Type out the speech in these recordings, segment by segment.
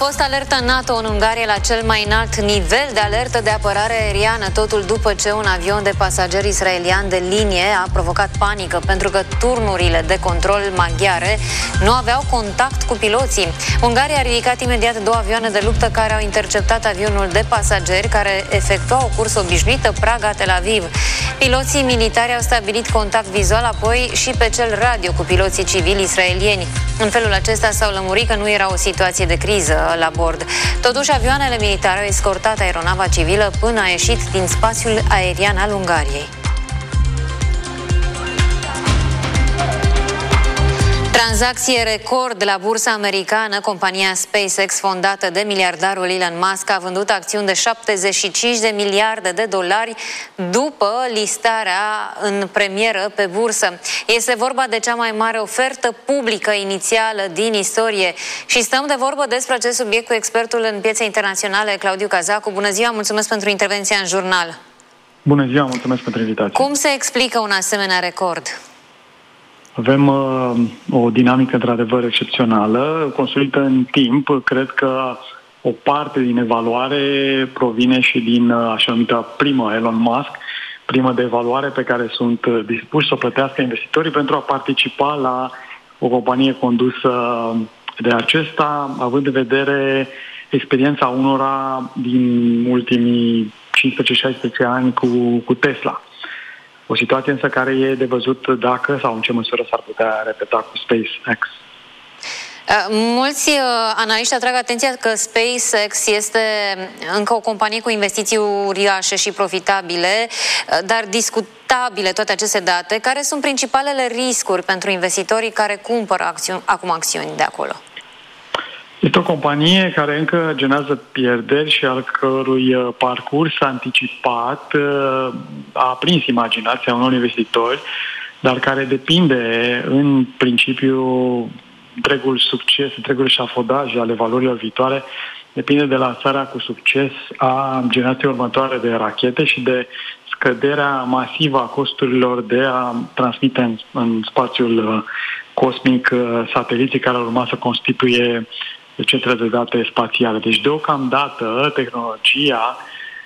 fost alertă NATO în Ungaria la cel mai înalt nivel de alertă de apărare aeriană, totul după ce un avion de pasageri israelian de linie a provocat panică pentru că turnurile de control maghiare nu aveau contact cu piloții. Ungaria a ridicat imediat 2 avioane de luptă care au interceptat avionul de pasageri care efectua o cursă obișnuită Praga-Tel Aviv. Piloții militari au stabilit contact vizual, apoi și pe cel radio cu piloții civili israelieni. În felul acesta s-au lămurit că nu era o situație de criză la bord. Totuși, avioanele militare au escortat aeronava civilă până a ieșit din spațiul aerian al Ungariei. Tranzacție record la bursa americană. Compania SpaceX, fondată de miliardarul Elon Musk, a vândut acțiuni de 75 de miliarde de dolari după listarea în premieră pe bursă. Este vorba de cea mai mare ofertă publică inițială din istorie. Și stăm de vorbă despre acest subiect cu expertul în piețe internaționale, Claudiu Cazacu. Bună ziua, mulțumesc pentru intervenția în jurnal. Bună ziua, mulțumesc pentru invitație. Cum se explică un asemenea record? Avem o dinamică într-adevăr excepțională, construită în timp. Cred că o parte din evaluare provine și din așa numită primă Elon Musk, primă de evaluare pe care sunt dispuși să o plătească investitorii pentru a participa la o companie condusă de acesta, având în vedere experiența unora din ultimii 15-16 ani cu Tesla. O situație însă care e de văzut dacă sau în ce măsură s-ar putea repeta cu SpaceX. Mulți analiști atrag atenția că SpaceX este încă o companie cu investiții uriașe și profitabile, dar discutabile toate aceste date. Care sunt principalele riscuri pentru investitorii care cumpără acum acțiuni de acolo? Este o companie care încă generează pierderi și al cărui parcurs anticipat a aprins imaginația unor investitori, dar care depinde în principiu întregul succes, întregul eșafodaj ale valorilor viitoare, depinde de lansarea cu succes a generației următoare de rachete și de scăderea masivă a costurilor de a transmite în spațiul cosmic sateliții care ar urma să constituie centre de date spațiale. Deci, deocamdată, tehnologia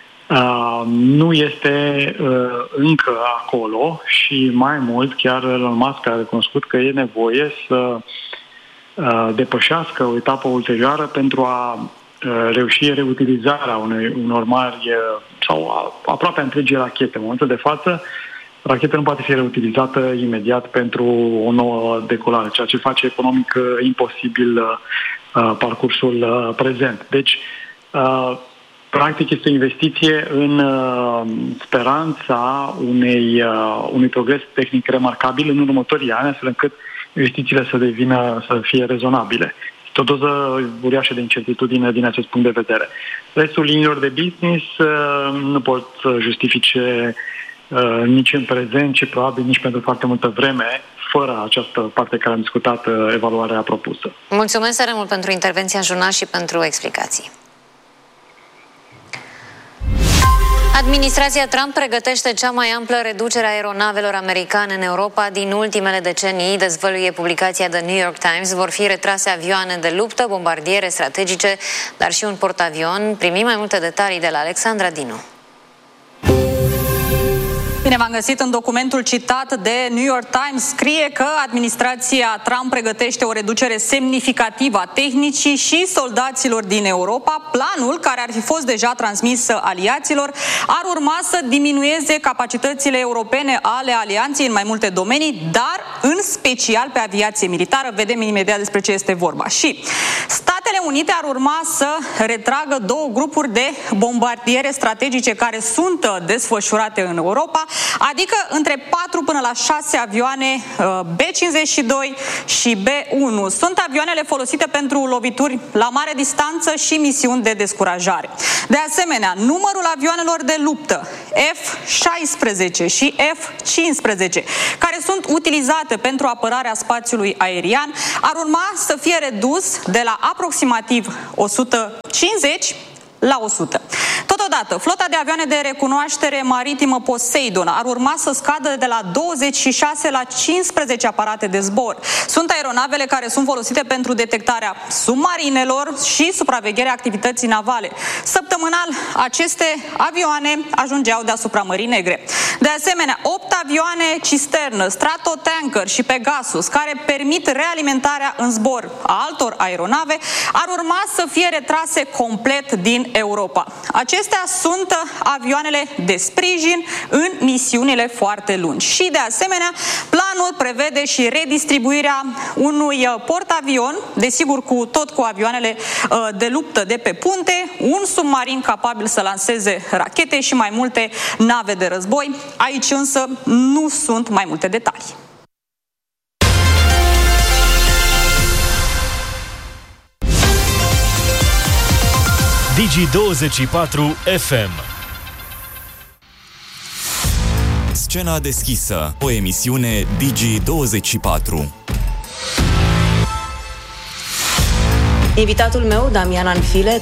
nu este încă acolo și mai mult, chiar Elon Musk a recunoscut că e nevoie să depășească o etapă ulterioară pentru a reuși reutilizarea unor mari sau aproape întregii rachete. În momentul de față, racheta nu poate fi reutilizată imediat pentru o nouă decolare, ceea ce face economic imposibil parcursul prezent. Deci, practic, este o investiție în speranța unui progres tehnic remarcabil în următorii ani, astfel încât investițiile să fie rezonabile. Este o doză uriașă de incertitudine din acest punct de vedere. Restul liniilor de business nu pot să justifice nici în prezent, ci probabil nici pentru foarte multă vreme, fără această parte care am discutat, evaluarea propusă. Mulțumesc tare mult pentru intervenția în jurnal și pentru explicații. Administrația Trump pregătește cea mai amplă reducere a aeronavelor americane în Europa din ultimele decenii, dezvăluie publicația The New York Times. Vor fi retrase avioane de luptă, bombardiere strategice, dar și un portavion. Primim mai multe detalii de la Alexandra Dinu. Bine v-am găsit. În documentul citat de New York Times scrie că administrația Trump pregătește o reducere semnificativă a tehnicii și soldaților din Europa. Planul, care ar fi fost deja transmis aliaților, ar urma să diminueze capacitățile europene ale alianței în mai multe domenii, dar în special pe aviație militară. Vedem imediat despre ce este vorba. Și Statele Unite ar urma să retragă 2 grupuri de bombardiere strategice care sunt desfășurate în Europa, adică între 4 până la 6 avioane B-52 și B-1. Sunt avioanele folosite pentru lovituri la mare distanță și misiuni de descurajare. De asemenea, numărul avioanelor de luptă F-16 și F-15, care sunt utilizate pentru apărarea spațiului aerian, ar urma să fie redus de la aproximativ 150 la 100. Totodată, Totodată, flota de avioane de recunoaștere maritimă Poseidon ar urma să scadă de la 26 la 15 aparate de zbor. Sunt aeronavele care sunt folosite pentru detectarea submarinelor și supravegherea activității navale. Săptămânal, aceste avioane ajungeau deasupra Mării Negre. De asemenea, 8 avioane cisternă, Stratotanker și Pegasus, care permit realimentarea în zbor a altor aeronave, ar urma să fie retrase complet din Europa. Acestea sunt avioanele de sprijin în misiunile foarte lungi. Și de asemenea, planul prevede și redistribuirea unui portavion, desigur cu avioanele de luptă de pe punte, un submarin capabil să lanseze rachete și mai multe nave de război. Aici însă nu sunt mai multe detalii. Digi24 FM. Scena deschisă, o emisiune Digi24. Invitatul meu, Damian Anfile.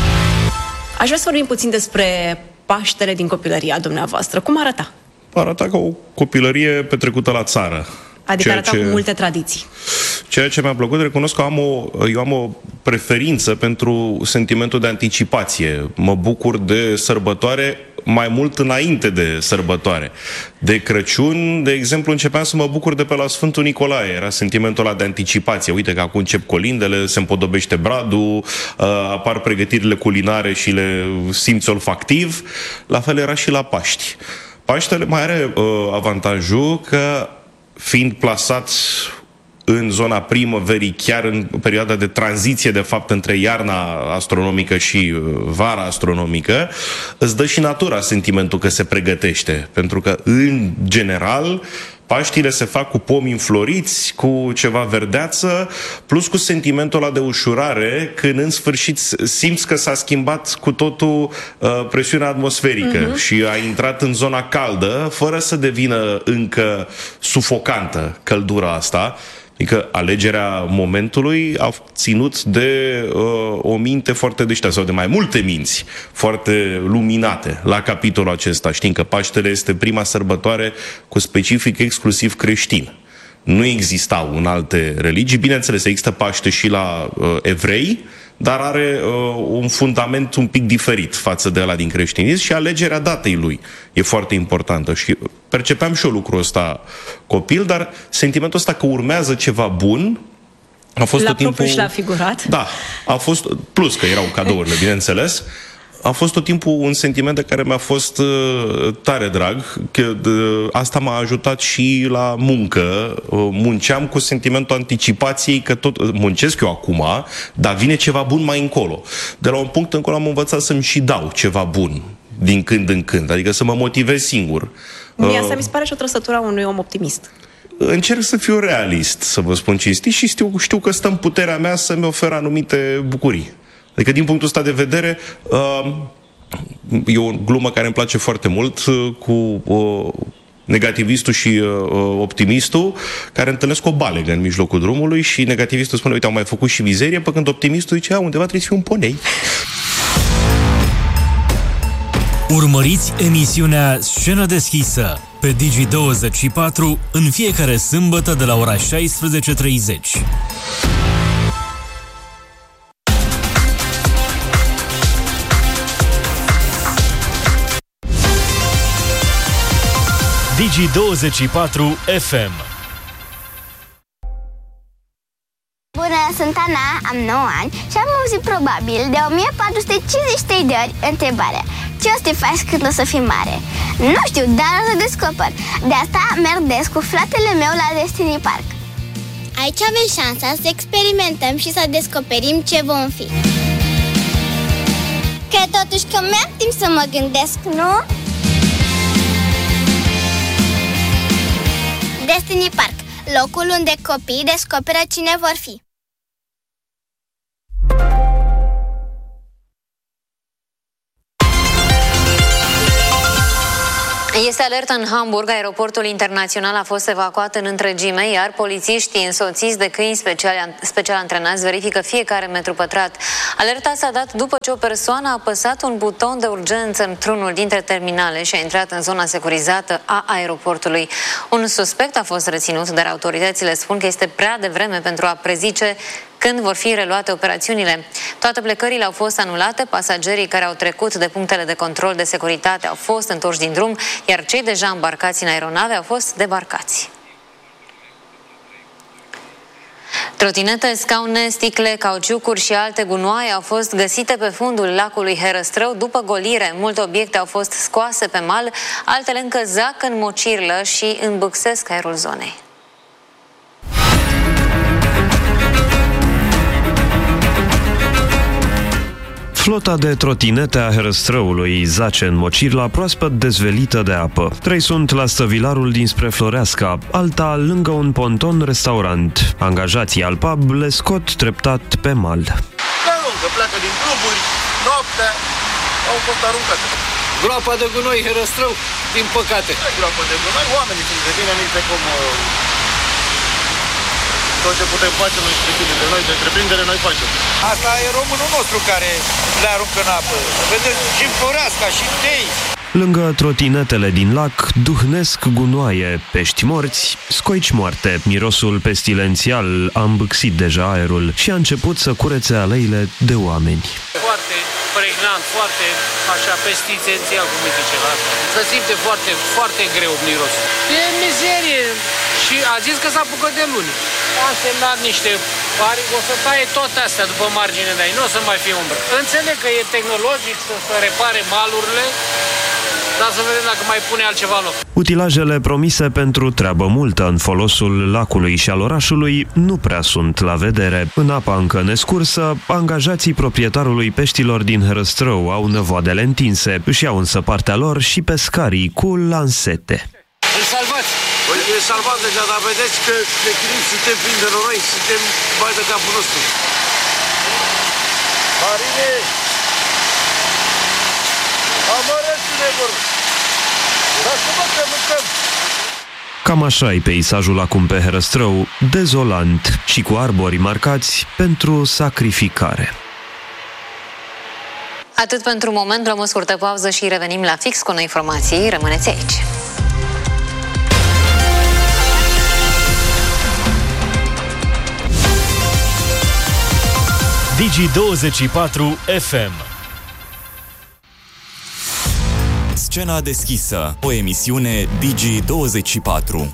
Aș vrea să vorbim puțin despre Paștele din copilăria dumneavoastră. Cum arăta? Arăta ca o copilărie petrecută la țară. Adică arăta cu multe tradiții. Ceea ce mi-a plăcut, recunosc că eu am o preferință pentru sentimentul de anticipație. Mă bucur de sărbătoare mai mult înainte de sărbătoare. De Crăciun, de exemplu, începeam să mă bucur de pe la Sfântul Nicolae. Era sentimentul ăla de anticipație. Uite că acum încep colindele, se împodobește bradul, apar pregătirile culinare și le simți olfactiv. La fel era și la Paști. Paștele mai are avantajul că, fiind plasat în zona primăverii, chiar în perioada de tranziție, de fapt, între iarna astronomică și vara astronomică, îți dă și natura sentimentul că se pregătește. Pentru că, în general, Paștile se fac cu pomi înfloriți, cu ceva verdeață, plus cu sentimentul ăla de ușurare, când în sfârșit simți că s-a schimbat cu totul presiunea atmosferică și a intrat în zona caldă, fără să devină încă sufocantă căldura asta. Adică alegerea momentului a ținut de o minte foarte deșteaptă, sau de mai multe minți foarte luminate la capitolul acesta. Știm că Paștele este prima sărbătoare cu specific exclusiv creștin. Nu existau în alte religii. Bineînțeles, există Paște și la evrei, dar are un fundament un pic diferit față de ăla din creștinism și alegerea datei lui e foarte importantă. Și percepeam și eu lucrul ăsta copil, dar sentimentul ăsta că urmează ceva bun a fost tot timpul... și la figurat? Da, a fost, plus că erau cadourile, bineînțeles, a fost tot timpul un sentiment de care mi-a fost tare drag, că asta m-a ajutat și la muncă. Munceam cu sentimentul anticipației că tot muncesc eu acum, dar vine ceva bun mai încolo. De la un punct încolo am învățat să-mi și dau ceva bun din când în când, adică să mă motivez singur. Mie asta mi se pare și o trăsătură a unui om optimist. Încerc să fiu realist, să vă spun cinstit, și știu că stă în puterea mea să-mi ofer anumite bucurii. Adică, din punctul ăsta de vedere, e o glumă care îmi place foarte mult cu negativistul și optimistul, care întâlnesc o balegă în mijlocul drumului și negativistul spune, uite, am mai făcut și mizerie, pe când optimistul zice, undeva trebuie să fie un ponei. Urmăriți emisiunea Scenă deschisă pe Digi24 în fiecare sâmbătă de la ora 16:30. Digi24 FM. Bună, sunt Ana, am 9 ani și am auzit probabil de 1453 de ori întrebarea: ce o să te faci când o să fii mare? Nu știu, dar o să descoper. De asta merg des cu fratele meu la Destiny Park. Aici avem șansa să experimentăm și să descoperim ce vom fi. Cred totuși că mi-am timp să mă gândesc, nu? Destiny Park, locul unde copiii descoperă cine vor fi. Este alertă în Hamburg, aeroportul internațional a fost evacuat în întregime, iar polițiștii însoțiți de câini special antrenați verifică fiecare metru pătrat. Alerta s-a dat după ce o persoană a apăsat un buton de urgență într-unul dintre terminale și a intrat în zona securizată a aeroportului. Un suspect a fost reținut, dar autoritățile spun că este prea devreme pentru a prezice când vor fi reluate operațiunile. Toate plecările au fost anulate, pasagerii care au trecut de punctele de control de securitate au fost întorși din drum, iar cei deja îmbarcați în aeronave au fost debarcați. Trotinete, scaune, sticle, cauciucuri și alte gunoaie au fost găsite pe fundul lacului Herăstrău după golire. Multe obiecte au fost scoase pe mal, altele încă zac în mocirlă și îmbâxesc aerul zonei. Flota de trotinete a Herăstrăului zace în mocirla proaspăt dezvelită de apă. 3 sunt la stăvilarul dinspre Floreasca, alta lângă un ponton restaurant. Angajații al pub le scot treptat pe mal. Aruncă, pleacă din cluburi, noaptea, au fost aruncate. Groapa de gunoi Herăstrău, din păcate. Groapa de gunoi, oamenii sunt de bine, nici de cum... Tot ce putem face noi și de noi, de întreprindere, noi facem. Asta e românul nostru care le aruncă în apă. Vedeți, și Floreasca, și Tei. Lângă trotinetele din lac duhnesc gunoaie, pești morți, scoici moarte. Mirosul pestilențial a îmbâxit deja aerul și a început să curețe aleile de oameni. Foarte pregnant, foarte așa pestilențial, cum îi zice la asta. Se simte foarte, foarte greu mirosul. E mizerie. Și a zis că s-a apucat de luni. A semnat niște pari, o să taie toate astea după margine de aici, nu o să mai fie umbră. Înțeleg că e tehnologic să repare malurile, dar să vedem dacă mai pune altceva în loc. Utilajele promise pentru treabă multă în folosul lacului și al orașului nu prea sunt la vedere. În apa încă nescursă, angajații proprietarului peștilor din Herăstrău au năvoadele întinse, își iau însă partea lor și pescarii cu lansete. Îl salvați! E salvat deja, dar vedeți că de când suntem plini de noroi, suntem bai de capul nostru. Marine! Amărăți-ne, vor! Lasă-mă că mâncăm! Cam așa e peisajul acum pe Herăstrău, dezolant și cu arbori marcați pentru sacrificare. Atât pentru moment, luăm o scurtă pauză și revenim la fix cu noi informații. Rămâneți aici! Digi24 FM. Scena deschisă, o emisiune Digi24.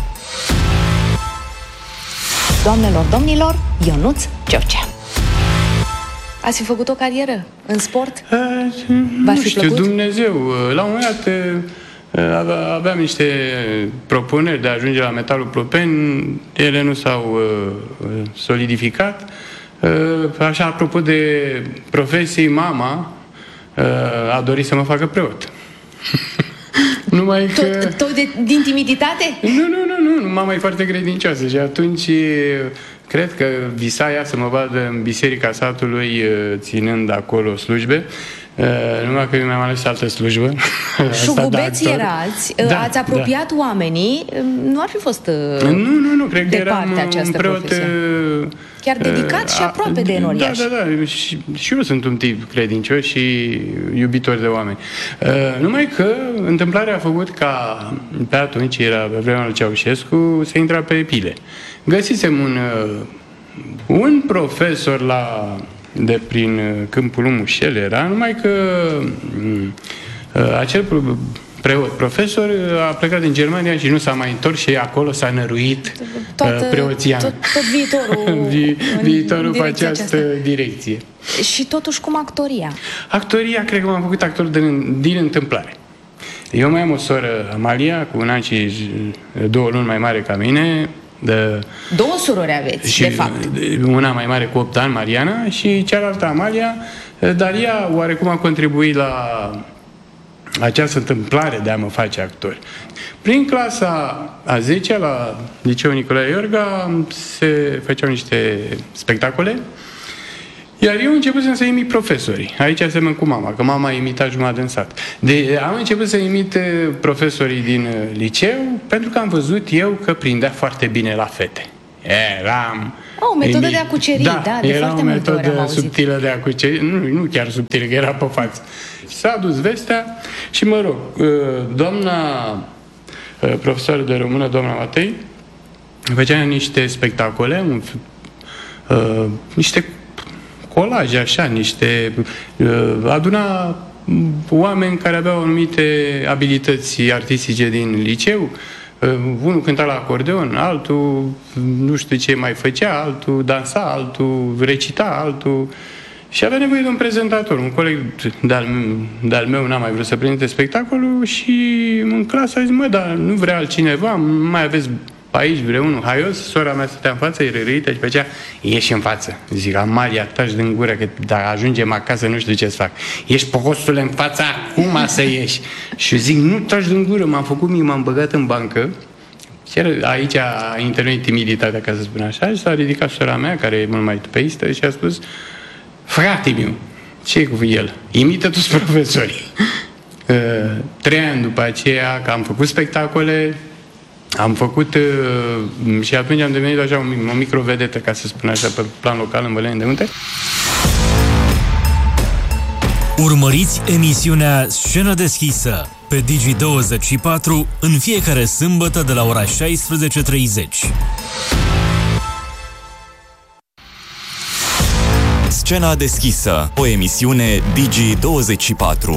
Doamnelor, domnilor, Ionuț George. Ați fi făcut o carieră în sport? Nu știu, Dumnezeu. La un moment dat aveam niște propuneri de a ajunge la Metalul Plopeni, ele nu s-au solidificat. Așa, apropo de profesii, mama a dorit să mă facă preot. Numai că... Tot din timiditate? Nu, mama e foarte credincioasă și atunci cred că visa ea să mă vadă în biserica satului ținând acolo slujbe. Numai că eu mi-am ales altă slujbă. Șugubeți erați, ați apropiat oamenii, nu ar fi fost Nu, cred că eram un preot chiar dedicat și aproape de enoriaș. Da, și eu sunt un tip credincios și iubitor de oameni. Numai că întâmplarea a făcut ca pe atunci, era pe vremea lui Ceaușescu, se intra pe pile. Găsisem un profesor de prin Câmpul Mușel era, numai că acel profesor a plecat din Germania și nu s-a mai întors și acolo s-a năruit preoția. Tot viitorul viitorul pe această direcție. Și totuși cum actoria? Actoria, cred că m-am făcut actor din întâmplare. Eu mai am o soră, Amalia, cu 1 an și 2 luni mai mare ca mine. Două surori aveți, de fapt. Una mai mare cu 8 ani, Mariana, și cealaltă, Amalia, dar ea oarecum a contribuit la această întâmplare de a mă face actor. Prin clasa a 10-a, la Liceul Nicolae Iorga, se făceau niște spectacole, Iar eu începusem să imit profesorii. Aici asemăn cu mama, că mama imita jumătate în sat. Am început să imit profesorii din liceu, pentru că am văzut eu că prindea foarte bine la fete. O metodă de a cuceri, de era foarte o multe ori am metodă auzit. subtilă de a cuceri, nu chiar subtilă, că era pe față. S-a dus vestea și, mă rog, doamna profesoară de română, doamna Matei, făcea niște spectacole, niște colaje, așa, aduna oameni care aveau anumite abilități artistice din liceu. Unul cânta la acordeon, altul nu știu ce mai făcea, altul dansa, altul recita, altul... Și avea nevoie de un prezentator. Un coleg de-al meu n-a mai vrut să prezinte spectacolul și în clasă a zis, dar nu vrea altcineva, mai aveți aici vreunul haios? Sora mea stătea în față, rărită și făcea, ieși în față. Zic, Amalia, taci din gură, că dacă ajungem acasă nu știu ce să fac. Ești postule în fața, acum să ieși. Și zic, nu taci din gură, m-am băgat în bancă. Chiar aici a intervenit timiditatea, ca să spun așa, și s-a ridicat sora mea, care e mult mai tupeistă, și a spus, frate meu, ce cu el? Imită toți profesorii. 3 ani după aceea, că am făcut spectacole, am făcut și atunci am devenit așa o microvedetă, ca să spun așa, pe plan local în Văleni de Munte. Urmăriți emisiunea Scenă deschisă pe Digi24 în fiecare sâmbătă de la ora 16:30. Scena deschisă, o emisiune Digi24.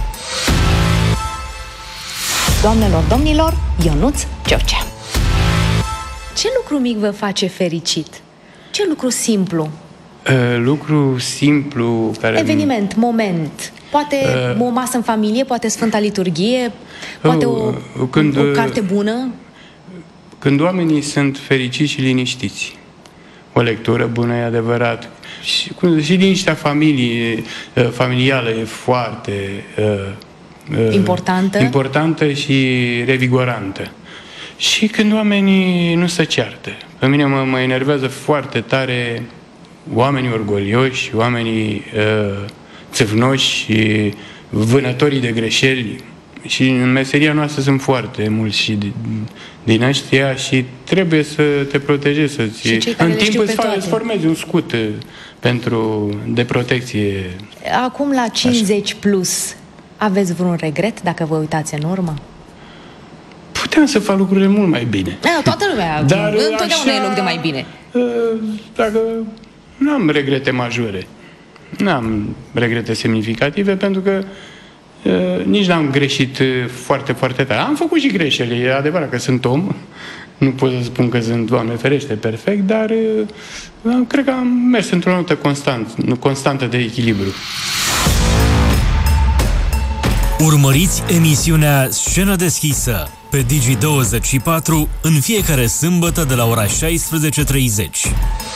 Doamnelor, domnilor, Ionuț George. Ce lucru mic vă face fericit? Ce lucru simplu? Lucru simplu care... Eveniment, moment. Poate o masă în familie, poate Sfânta Liturghie, poate o carte bună. Când oamenii sunt fericiți și liniștiți. O lectură bună, e adevărat. Și liniștea familială e foarte importantă și revigorantă. Și când oamenii nu se ceartă. Pe mine mă enervează foarte tare oamenii orgolioși, oamenii țâvnoși și vânătorii de greșeli. Și în meseria noastră sunt foarte mulți și din ăștia și trebuie să te protejezi, în timp îți formezi un scut de protecție. Acum la 50 plus, aveți vreun regret dacă vă uitați în urmă? Puteam să fac lucrurile mult mai bine. Toată lumea, dar întotdeauna e loc de mai bine. Dacă n-am regrete majore, n-am regrete semnificative, pentru că nici n-am greșit foarte, foarte tare. Am făcut și greșeli, e adevărat că sunt om, nu pot să spun că sunt, Doamne ferește, perfect, dar cred că am mers într-o notă constantă de echilibru. Urmăriți emisiunea Scenă deschisă pe Digi24 în fiecare sâmbătă de la ora 16:30.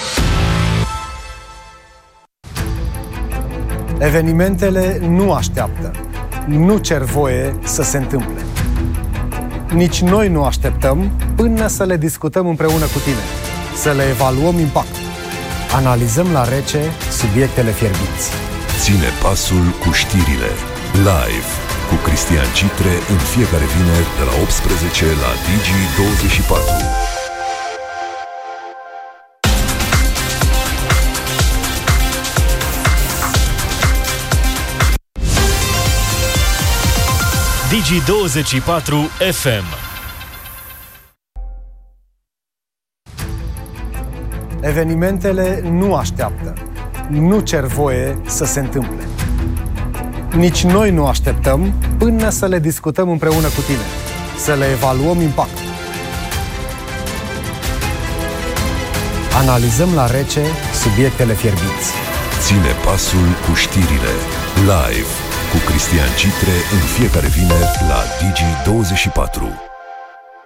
Evenimentele nu așteaptă, nu cer voie să se întâmple. Nici noi nu așteptăm până să le discutăm împreună cu tine, să le evaluăm impactul. Analizăm la rece subiectele fierbinți. Ține pasul cu știrile. Live cu Cristian Citre în fiecare vineri de la 18 la Digi24. Digi24 FM. Evenimentele nu așteaptă, nu cer voie să se întâmple. Nici noi nu așteptăm până să le discutăm împreună cu tine, să le evaluăm impactul. Analizăm la rece subiectele fierbinți. Ține pasul cu știrile. Live cu Cristian Citre în fiecare vineri la Digi24.